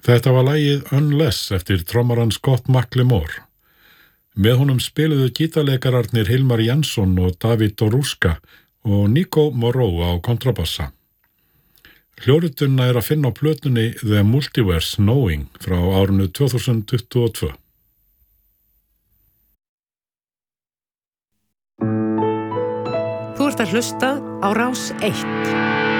Þetta var lagið Unless eftir trommarann Scott McLemore. Með honum spiluðu gítarleikararnir Hilmar Jensson og David Doruska og Nico Moreau á kontrabassa. Hljóritunna að finna á plötunni The Multiverse Knowing frá árinu 2022. Þú ert að hlusta á Rás 1.